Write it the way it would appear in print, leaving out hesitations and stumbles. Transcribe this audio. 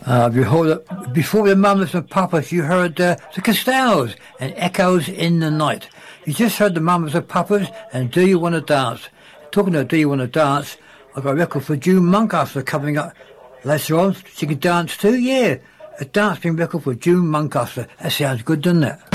Before the Mamas and Papas, you heard the Costellos and Echoes in the Night. You just heard the Mamas and Papas and Do You Want to Dance? Talking about Do You Want to Dance, I've got a record for June Muncaster coming up later on. She can dance too, yeah. A dancing record for June Muncaster. That sounds good, doesn't it?